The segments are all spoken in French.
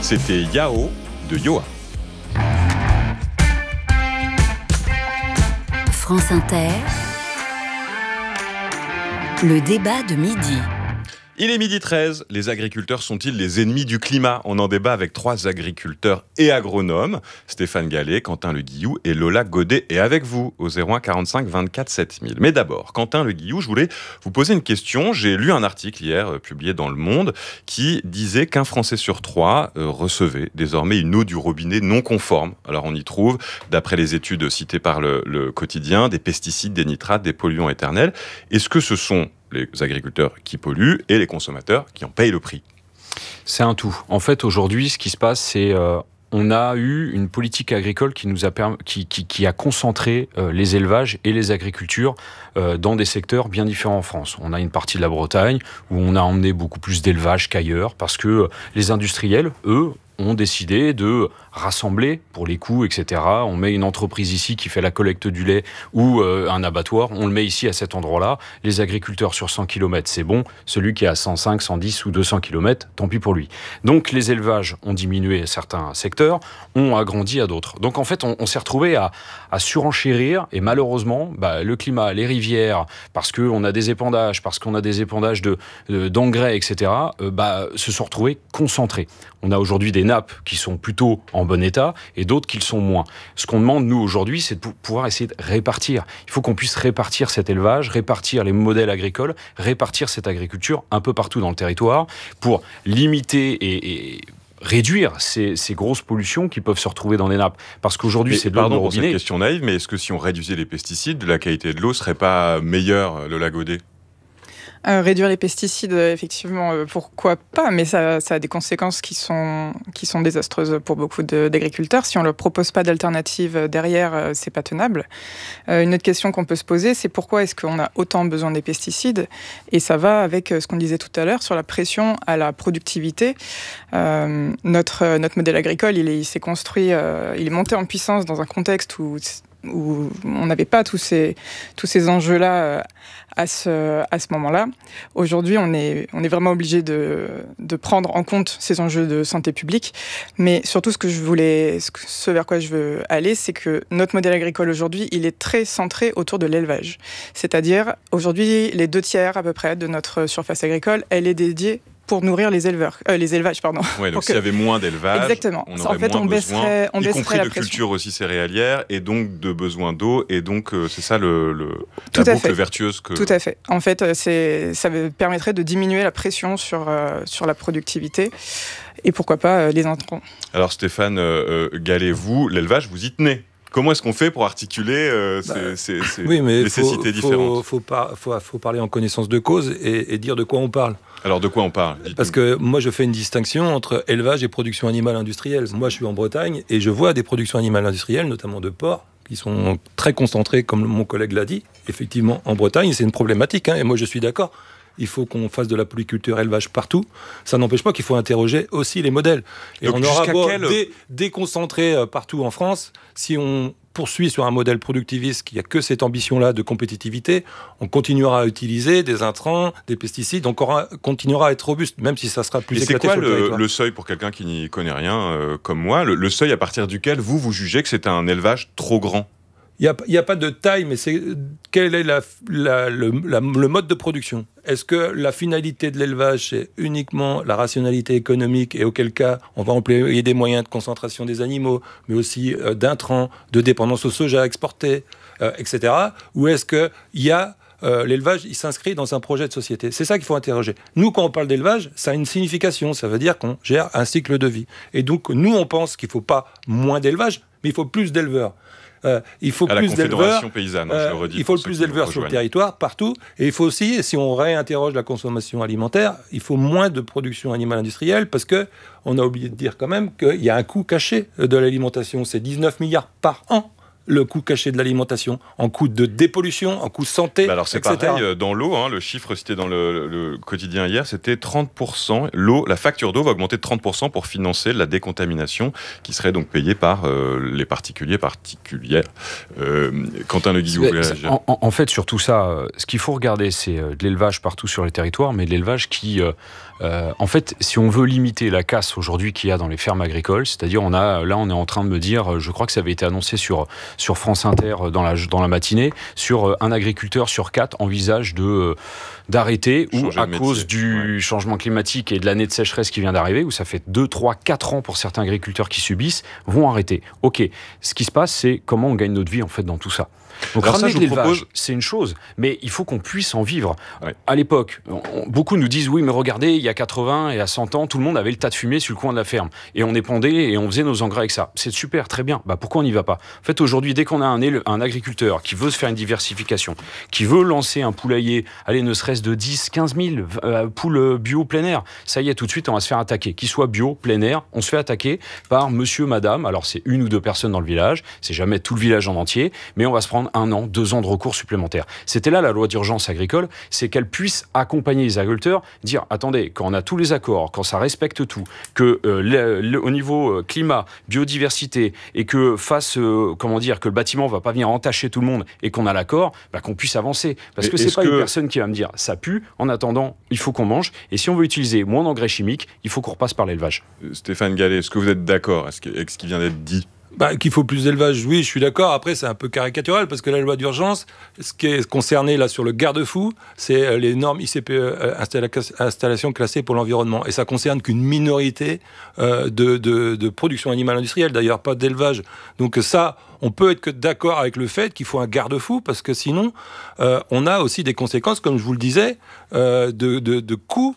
C'était Yao de Yoa. France Inter, le débat de midi. Il est 12h13. Les agriculteurs sont-ils les ennemis du climat ? On en débat avec 3 agriculteurs et agronomes. Stéphane Gallet, Quentin Le Guillou et Lola Godet. Et avec vous, au 01 45 24 7000. Mais d'abord, Quentin Le Guillou, je voulais vous poser une question. J'ai lu un article hier, publié dans Le Monde, qui disait qu'un Français sur 3 recevait désormais une eau du robinet non conforme. Alors on y trouve, d'après les études citées par le quotidien, des pesticides, des nitrates, des polluants éternels. Est-ce que ce sont les agriculteurs qui polluent et les consommateurs qui en payent le prix? C'est un tout. En fait, aujourd'hui, ce qui se passe, c'est on a eu une politique agricole qui a concentré les élevages et les agricultures dans des secteurs bien différents en France. On a une partie de la Bretagne où on a emmené beaucoup plus d'élevage qu'ailleurs parce que les industriels, eux, ont décidé de rassembler pour les coûts, etc. On met une entreprise ici qui fait la collecte du lait ou un abattoir, on le met ici à cet endroit-là. Les agriculteurs sur 100 km, c'est bon. Celui qui est à 105, 110 ou 200 km, tant pis pour lui. Donc les élevages ont diminué à certains secteurs, ont agrandi à d'autres. Donc en fait, on s'est retrouvé à surenchérir et malheureusement, le climat, les rivières, parce qu'on a des épandages, d'engrais, etc., se sont retrouvés concentrés. On a aujourd'hui des nappes qui sont plutôt en bon état et d'autres qui le sont moins. Ce qu'on demande, nous, aujourd'hui, c'est de pouvoir essayer de répartir. Il faut qu'on puisse répartir cet élevage, répartir les modèles agricoles, répartir cette agriculture un peu partout dans le territoire pour limiter et réduire ces grosses pollutions qui peuvent se retrouver dans les nappes. Parce qu'aujourd'hui, c'est de l'eau de robinet. Pardon pour cette question naïve, mais est-ce que si on réduisait les pesticides, la qualité de l'eau serait pas meilleure, Lola Godet ? Réduire les pesticides, effectivement, pourquoi pas, mais ça a des conséquences qui sont désastreuses pour beaucoup d'agriculteurs. Si on ne leur propose pas d'alternative derrière, c'est pas tenable. Une autre question qu'on peut se poser, c'est pourquoi est-ce qu'on a autant besoin des pesticides ? Et ça va avec ce qu'on disait tout à l'heure sur la pression à la productivité. Notre modèle agricole, il s'est construit, il est monté en puissance dans un contexte où on n'avait pas tous ces enjeux-là à ce moment-là. Aujourd'hui, on est vraiment obligé de prendre en compte ces enjeux de santé publique. Mais surtout, ce vers quoi je veux aller, c'est que notre modèle agricole aujourd'hui, il est très centré autour de l'élevage. C'est-à-dire, aujourd'hui, les 2/3 à peu près de notre surface agricole, elle est dédiée pour nourrir les élevages, pardon. Ouais, donc s'il y avait moins d'élevage, exactement. On aurait moins besoin, y compris de culture aussi céréalière, et donc de besoin d'eau, et donc c'est ça la boucle vertueuse que... Tout à fait. En fait, ça permettrait de diminuer la pression sur la productivité, et pourquoi pas les intrants. Alors Stéphane Gallet, vous, l'élevage, vous y tenez. Comment est-ce qu'on fait pour articuler ces nécessités différentes ? Faut parler en connaissance de cause et dire de quoi on parle. Alors de quoi on parle ? Parce que moi je fais une distinction entre élevage et production animale industrielle. Moi je suis en Bretagne et je vois des productions animales industrielles, notamment de porcs, qui sont très concentrées, comme mon collègue l'a dit. Effectivement, en Bretagne, c'est une problématique, et moi je suis d'accord. Il faut qu'on fasse de la polyculture élevage partout. Ça n'empêche pas qu'il faut interroger aussi les modèles. Et donc, on aura beau déconcentrer partout en France, si on poursuit sur un modèle productiviste qui n'a que cette ambition-là de compétitivité, on continuera à utiliser des intrants, des pesticides, on continuera à être robuste, même si ça sera plus éclaté sur le territoire. C'est quoi le seuil pour quelqu'un qui n'y connaît rien comme moi, le seuil à partir duquel vous jugez que c'est un élevage trop grand ? Il n'y a pas de taille, mais quel est le mode de production ? Est-ce que la finalité de l'élevage, c'est uniquement la rationalité économique, et auquel cas, on va employer des moyens de concentration des animaux, mais aussi d'intrants, de dépendance au soja exporté, etc. Ou est-ce que l'élevage, il s'inscrit dans un projet de société ? C'est ça qu'il faut interroger. Nous, quand on parle d'élevage, ça a une signification. Ça veut dire qu'on gère un cycle de vie. Et donc, nous, on pense qu'il ne faut pas moins d'élevage, mais il faut plus d'éleveurs. Il faut plus d'éleveurs. Paysanne, je le redis, il faut plus d'éleveurs sur le territoire, partout. Et il faut aussi, si on réinterroge la consommation alimentaire, il faut moins de production animale industrielle, parce qu'on a oublié de dire quand même qu'il y a un coût caché de l'alimentation. C'est 19 milliards par an. Le coût caché de l'alimentation, en coût de dépollution, en coût santé, alors c'est etc. pareil, dans l'eau, le chiffre cité dans le quotidien hier, c'était 30%. La facture d'eau va augmenter de 30% pour financer la décontamination qui serait donc payée par les particulières. Quentin Le Guillou. En fait, sur tout ça, ce qu'il faut regarder, c'est de l'élevage partout sur les territoires, mais de l'élevage qui En fait, si on veut limiter la casse aujourd'hui qu'il y a dans les fermes agricoles, c'est-à-dire on est en train de me dire, je crois que ça avait été annoncé sur France Inter dans la matinée, sur un agriculteur sur 4 envisage d'arrêter ou à cause du changement climatique et de l'année de sécheresse qui vient d'arriver, où ça fait 2, 3, 4 ans pour certains agriculteurs qui subissent, vont arrêter. Ok, ce qui se passe, c'est comment on gagne notre vie en fait dans tout ça. Donc ramener de l'élevage, c'est une chose, mais il faut qu'on puisse en vivre. Ouais. À l'époque, beaucoup nous disent, oui, mais regardez, il y a 80 et à 100 ans, tout le monde avait le tas de fumée sur le coin de la ferme. Et on épandait et on faisait nos engrais avec ça. C'est super, très bien. Pourquoi on n'y va pas ? En fait, aujourd'hui, dès qu'on a un agriculteur qui veut se faire une diversification, qui veut lancer un poulailler, allez, ne serait-ce de 10, 15 000 poules bio plein air, ça y est, tout de suite, on va se faire attaquer. Qu'il soit bio, plein air, on se fait attaquer par monsieur, madame. Alors, c'est 1 ou 2 personnes dans le village, c'est jamais tout le village en entier, mais on va se prendre 1 an, 2 ans de recours supplémentaires. C'était là la loi d'urgence agricole, c'est qu'elle puisse accompagner les agriculteurs, dire attendez, quand on a tous les accords, quand ça respecte tout, que au niveau climat, biodiversité, et que que le bâtiment va pas venir entacher tout le monde et qu'on a l'accord, qu'on puisse avancer. Parce que c'est pas une personne qui va me dire ça pue, en attendant, il faut qu'on mange, et si on veut utiliser moins d'engrais chimiques, il faut qu'on repasse par l'élevage. Stéphane Gallet, est-ce que vous êtes d'accord avec ce qui vient d'être dit ? Qu'il faut plus d'élevage, oui, je suis d'accord. Après, c'est un peu caricatural parce que la loi d'urgence, ce qui est concerné là sur le garde-fou, c'est les normes ICPE, installation classée pour l'environnement. Et ça concerne qu'une minorité de production animale industrielle, d'ailleurs pas d'élevage. Donc ça, on peut être que d'accord avec le fait qu'il faut un garde-fou parce que sinon, on a aussi des conséquences, comme je vous le disais, de coûts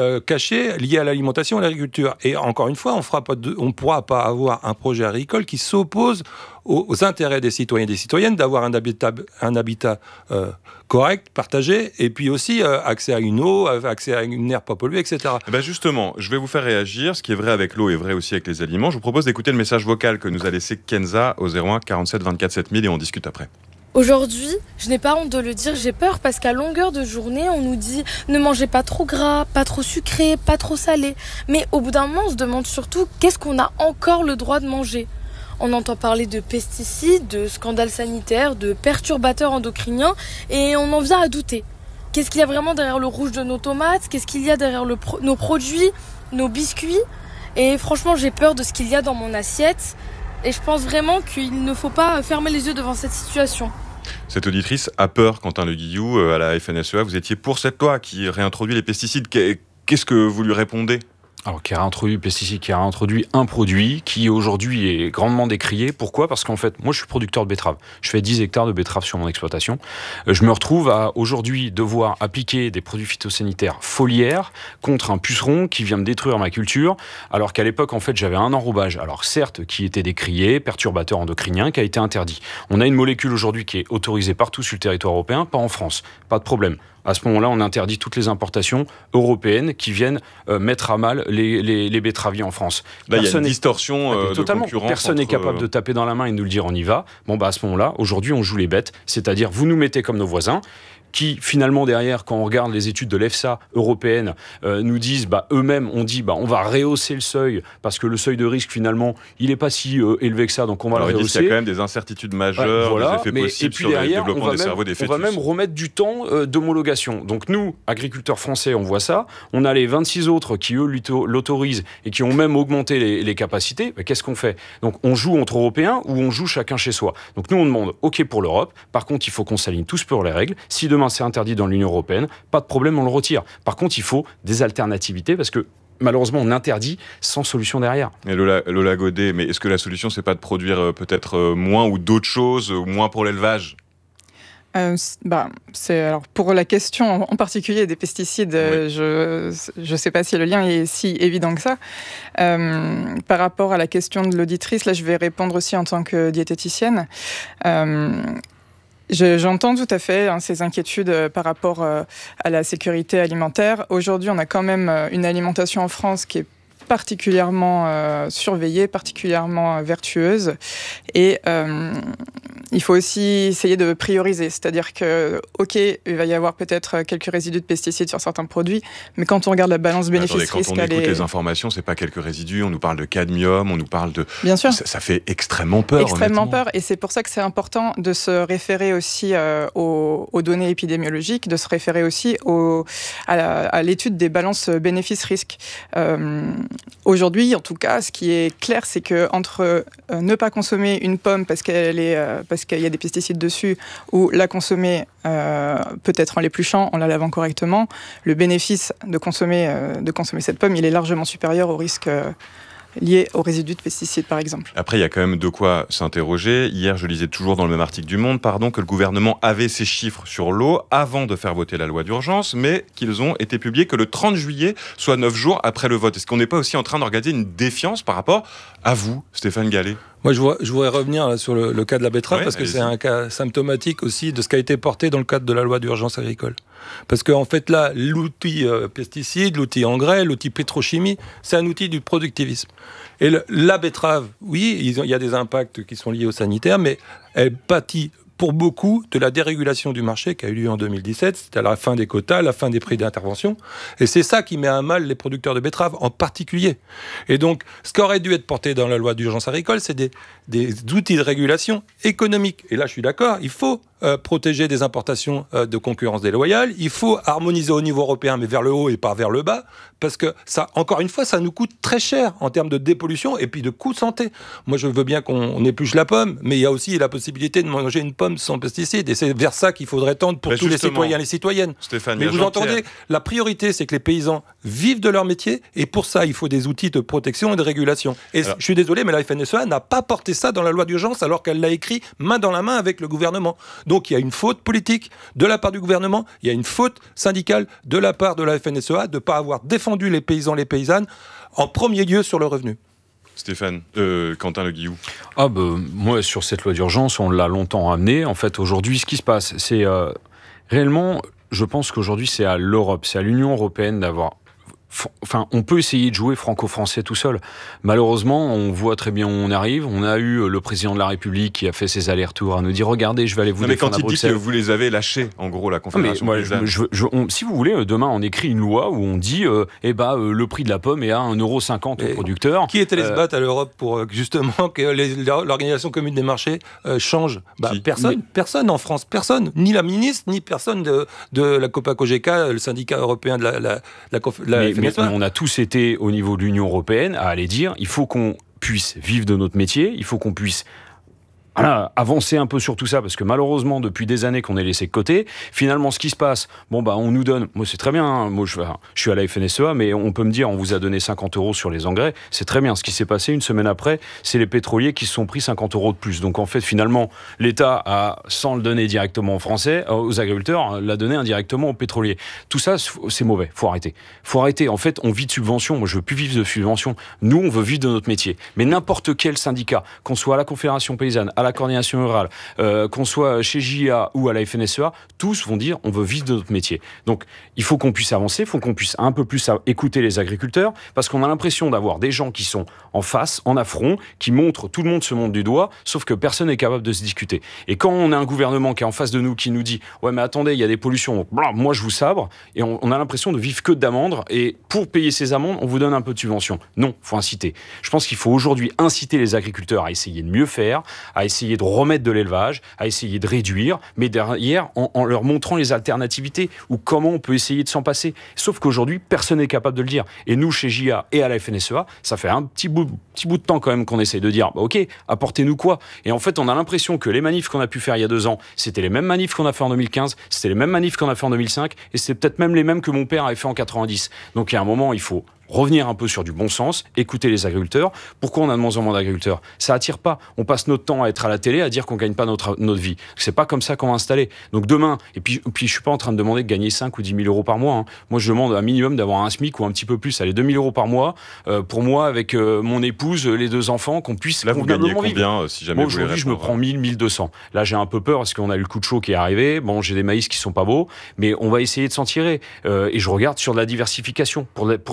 cachés liés à l'alimentation et à l'agriculture. Et encore une fois, on ne pourra pas avoir un projet agricole qui s'oppose aux intérêts des citoyens et des citoyennes d'avoir un habitat correct, partagé, et puis aussi accès à une eau, accès à une air pas polluée, etc. Justement, je vais vous faire réagir. Ce qui est vrai avec l'eau est vrai aussi avec les aliments. Je vous propose d'écouter le message vocal que nous a laissé Kenza au 01 47 24 7000 et on discute après. Aujourd'hui, je n'ai pas honte de le dire, j'ai peur parce qu'à longueur de journée, on nous dit ne mangez pas trop gras, pas trop sucré, pas trop salé. Mais au bout d'un moment, on se demande surtout qu'est-ce qu'on a encore le droit de manger. On entend parler de pesticides, de scandales sanitaires, de perturbateurs endocriniens et on en vient à douter. Qu'est-ce qu'il y a vraiment derrière le rouge de nos tomates ? Qu'est-ce qu'il y a derrière nos produits, nos biscuits ? Et franchement, j'ai peur de ce qu'il y a dans mon assiette et je pense vraiment qu'il ne faut pas fermer les yeux devant cette situation. Cette auditrice a peur, Quentin Le Guillou, à la FNSEA. Vous étiez pour cette loi qui réintroduit les pesticides. Qu'est-ce que vous lui répondez ? Alors, qui a réintroduit pesticides, qui a réintroduit un produit qui aujourd'hui est grandement décrié. Pourquoi ? Parce qu'en fait, moi je suis producteur de betteraves. Je fais 10 hectares de betteraves sur mon exploitation. Je me retrouve à aujourd'hui devoir appliquer des produits phytosanitaires foliaires contre un puceron qui vient me détruire ma culture, alors qu'à l'époque, en fait, j'avais un enrobage. Alors certes, qui était décrié, perturbateur endocrinien, qui a été interdit. On a une molécule aujourd'hui qui est autorisée partout sur le territoire européen, pas en France. Pas de problème. À ce moment-là, on interdit toutes les importations européennes qui viennent mettre à mal les betteraviers en France. Là, il y a une distorsion de concurrence. Personne n'est capable de taper dans la main et de nous le dire, on y va. À ce moment-là, aujourd'hui, on joue les bêtes. C'est-à-dire, vous nous mettez comme nos voisins, qui finalement derrière, quand on regarde les études de l'EFSA européenne, nous disent, eux-mêmes, on dit, on va rehausser le seuil, parce que le seuil de risque, finalement, il n'est pas si élevé que ça, donc on va le rehausser. Il y a quand même des incertitudes majeures, des effets possibles sur le développement des cerveaux des fœtus. On va même remettre du temps d'homologation. Donc nous, agriculteurs français, on voit ça. On a les 26 autres qui, eux, l'autorisent et qui ont même augmenté les capacités. Qu'est-ce qu'on fait ? Donc on joue entre Européens ou on joue chacun chez soi. Donc nous, on demande, OK pour l'Europe. Par contre, il faut qu'on s'aligne tous pour les règles. Si demain c'est interdit dans l'Union européenne, pas de problème, on le retire. Par contre, il faut des alternativités parce que malheureusement, on interdit sans solution derrière. Et Lola Godet, mais est-ce que la solution, c'est pas de produire peut-être moins ou d'autres choses, ou moins pour l'élevage ? Alors pour la question en particulier des pesticides, oui. Je sais pas si le lien est si évident que ça. Par rapport à la question de l'auditrice, là je vais répondre aussi en tant que diététicienne. J'entends tout à fait ces inquiétudes par rapport à la sécurité alimentaire. Aujourd'hui, on a quand même une alimentation en France qui est particulièrement surveillée, particulièrement vertueuse. Et il faut aussi essayer de prioriser, c'est-à-dire que, ok, il va y avoir peut-être quelques résidus de pesticides sur certains produits, mais quand on regarde la balance bénéfice-risque, quand on écoute les informations, c'est pas quelques résidus, on nous parle de cadmium, on nous parle de... Bien sûr. Ça fait extrêmement peur. Extrêmement peur, et c'est pour ça que c'est important de se référer aussi aux données épidémiologiques, de se référer aussi à l'étude des balances bénéfices-risques. Aujourd'hui, en tout cas, ce qui est clair, c'est que entre ne pas consommer une pomme parce qu'il y a des pesticides dessus, ou la consommer peut-être en l'épluchant, en la lavant correctement, le bénéfice de consommer cette pomme, il est largement supérieur au risque liés aux résidus de pesticides, par exemple. Après, il y a quand même de quoi s'interroger. Hier, je lisais toujours dans le même article du Monde, que le gouvernement avait ces chiffres sur l'eau avant de faire voter la loi d'urgence, mais qu'ils ont été publiés que le 30 juillet, soit 9 jours après le vote. Est-ce qu'on n'est pas aussi en train d'organiser une défiance par rapport à vous, Stéphane Gallet ? Moi, je voudrais revenir là, sur le cas de la betterave, parce que c'est un cas symptomatique aussi de ce qui a été porté dans le cadre de la loi d'urgence agricole. Parce qu'en fait, là, l'outil pesticide, l'outil engrais, l'outil pétrochimie, c'est un outil du productivisme. Et la betterave, oui, il y a des impacts qui sont liés au sanitaire, mais elle pâtit pour beaucoup de la dérégulation du marché qui a eu lieu en 2017, c'était à la fin des quotas, la fin des prix d'intervention, et c'est ça qui met à mal les producteurs de betteraves en particulier. Et donc, ce qui aurait dû être porté dans la loi d'urgence agricole, c'est des outils de régulation économique. Et là, je suis d'accord, il faut protéger des importations de concurrence déloyale, il faut harmoniser au niveau européen, mais vers le haut et pas vers le bas, parce que ça, encore une fois, ça nous coûte très cher en termes de dépollution et puis de coûts de santé. Moi, je veux bien qu'on épluche la pomme, mais il y a aussi la possibilité de manger une pomme sans pesticides, et c'est vers ça qu'il faudrait tendre pour tous les citoyens et les citoyennes. Stéphane, mais vous entendez, la priorité, c'est que les paysans vivent de leur métier, et pour ça, il faut des outils de protection et de régulation. Et je suis désolé, mais la FNSEA n'a pas porté ça dans la loi d'urgence, alors qu'elle l'a écrit main dans la main avec le gouvernement. Donc il y a une faute politique de la part du gouvernement, il y a une faute syndicale de la part de la FNSEA de ne pas avoir défendu les paysans, les paysannes, en premier lieu sur le revenu. Stéphane, Quentin Le Guillou. Moi, sur cette loi d'urgence, on l'a longtemps ramenée. En fait, aujourd'hui, ce qui se passe, c'est réellement, je pense qu'aujourd'hui, c'est à l'Europe, c'est à l'Union européenne d'avoir... Enfin, on peut essayer de jouer franco-français tout seul. Malheureusement, on voit très bien où on arrive. On a eu le président de la République qui a fait ses allers-retours à nous dire « Regardez, je vais aller vous défendre à Bruxelles ». Mais quand il dit que vous les avez lâchés, en gros, la Confédération paysanne. Si vous voulez, demain, on écrit une loi où on dit le prix de la pomme est à 1,50 € au producteur. Qui est allé se battre à l'Europe pour justement que l'Organisation commune des marchés change ? Personne en France, personne. Ni la ministre, ni personne de la COPA-COGECA, le syndicat européen de la mais on a tous été au niveau de l'Union européenne à aller dire il faut qu'on puisse vivre de notre métier, il faut qu'on puisse avancer un peu sur tout ça, parce que malheureusement, depuis des années qu'on est laissé de côté, finalement, ce qui se passe, on nous donne, moi c'est très bien, hein, moi je suis à la FNSEA, mais on peut me dire, on vous a donné 50 € sur les engrais, c'est très bien. Ce qui s'est passé une semaine après, c'est les pétroliers qui se sont pris 50 € de plus. Donc en fait, finalement, l'État a, sans le donner directement aux Français, aux agriculteurs, l'a donné indirectement aux pétroliers. Tout ça, c'est mauvais, faut arrêter. Faut arrêter. En fait, on vit de subventions. Moi, je veux plus vivre de subventions. Nous, on veut vivre de notre métier. Mais n'importe quel syndicat, qu'on soit à la Confédération paysanne, à la coordination rurale, qu'on soit chez JA ou à la FNSEA, tous vont dire on veut vivre de notre métier. Donc il faut qu'on puisse avancer, il faut qu'on puisse un peu plus écouter les agriculteurs, parce qu'on a l'impression d'avoir des gens qui sont en face, en affront, qui montrent, tout le monde se montre du doigt, sauf que personne n'est capable de se discuter. Et quand on a un gouvernement qui est en face de nous, qui nous dit ouais mais attendez, il y a des pollutions, donc, moi je vous sabre, et on a l'impression de vivre que d'amendes, et pour payer ces amendes, on vous donne un peu de subvention. Non, il faut inciter. Je pense qu'il faut aujourd'hui inciter les agriculteurs à essayer de mieux faire, à essayer de remettre de l'élevage, à essayer de réduire, mais derrière, en leur montrant les alternativités ou comment on peut essayer de s'en passer. Sauf qu'aujourd'hui, personne n'est capable de le dire. Et nous, chez JA et à la FNSEA, ça fait un petit bout de temps quand même qu'on essaie de dire, ok, apportez-nous quoi ? Et en fait, on a l'impression que les manifs qu'on a pu faire il y a 2 ans, c'était les mêmes manifs qu'on a fait en 2015, c'était les mêmes manifs qu'on a fait en 2005, et c'est peut-être même les mêmes que mon père avait fait en 90. Donc, il y a un moment, il faut revenir un peu sur du bon sens, écouter les agriculteurs. Pourquoi on a de moins en moins d'agriculteurs ? Ça attire pas. On passe notre temps à être à la télé, à dire qu'on gagne pas notre vie. C'est pas comme ça qu'on va installer. Donc demain, et puis je suis pas en train de demander de gagner 5 ou 10 000 € par mois. Hein. Moi, je demande un minimum d'avoir un SMIC ou un petit peu plus. Allez, 2 000 € par mois. Pour moi, avec mon épouse, les 2 enfants, qu'on puisse là, vous gagnez combien, si jamais moi, aujourd'hui, je me prends 1 200. Là, j'ai un peu peur parce qu'on a eu le coup de chaud qui est arrivé. Bon, j'ai des maïs qui sont pas beaux, mais on va essayer de s'en tirer. Et je regarde sur de la diversification. Pour diversifier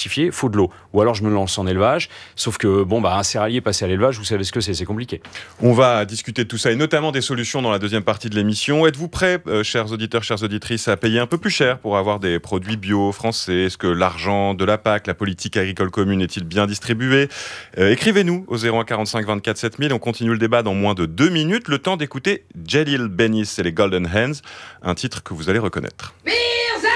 diversifier, il faut de l'eau. Ou alors je me lance en élevage, sauf que un céréalier passé à l'élevage, vous savez ce que c'est compliqué. On va discuter de tout ça et notamment des solutions dans la deuxième partie de l'émission. Êtes-vous prêts, chers auditeurs, chères auditrices, à payer un peu plus cher pour avoir des produits bio français? Est-ce que l'argent de la PAC, la politique agricole commune, est-il bien distribué? Écrivez-nous au 01 45 24 7000. On continue le débat dans moins de 2 minutes. Le temps d'écouter Jalil Benis et les Golden Hands, un titre que vous allez reconnaître.